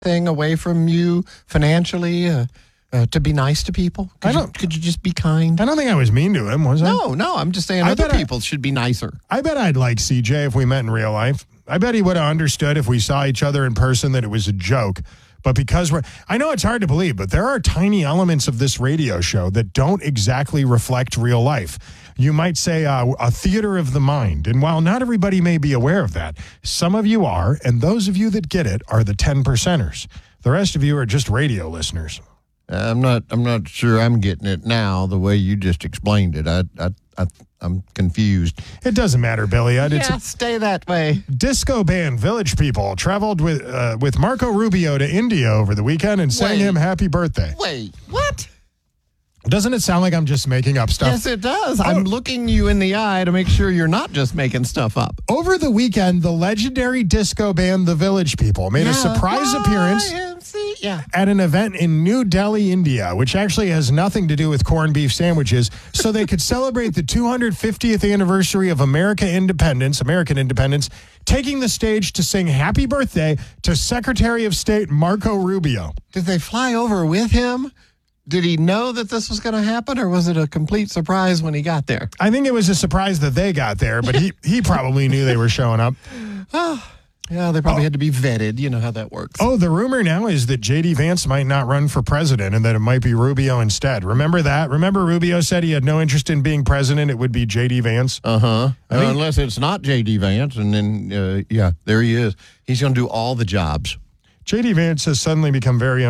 thing away from you financially to be nice to people? Could you just be kind? I don't think I was mean to him, was I? No, I'm just saying other people should be nicer. I bet I'd like CJ if we met in real life. I bet he would have understood if we saw each other in person that it was a joke. But because I know it's hard to believe, but there are tiny elements of this radio show that don't exactly reflect real life. You might say a theater of the mind. And while not everybody may be aware of that, some of you are, and those of you that get it are the 10%ers. The rest of you are just radio listeners. I'm not sure I'm getting it now the way you just explained it. I'm confused. It doesn't matter, Billy. Stay that way. Disco band Village People traveled with Marco Rubio to India over the weekend and sang him happy birthday. Wait, what? Doesn't it sound like I'm just making up stuff? Yes, it does. I'm looking you in the eye to make sure you're not just making stuff up. Over the weekend, the legendary disco band The Village People made a surprise appearance at an event in New Delhi, India, which actually has nothing to do with corned beef sandwiches, so they could celebrate the 250th anniversary of American independence, taking the stage to sing happy birthday to Secretary of State Marco Rubio. Did they fly over with him? Did he know that this was going to happen, or was it a complete surprise when he got there? I think it was a surprise that they got there, but he probably knew they were showing up. Yeah, they probably had to be vetted. You know how that works. Oh, the rumor now is that J.D. Vance might not run for president and that it might be Rubio instead. Remember that? Remember Rubio said he had no interest in being president. It would be J.D. Vance? Unless it's not J.D. Vance, and then, there he is. He's going to do all the jobs. J.D. Vance has suddenly become very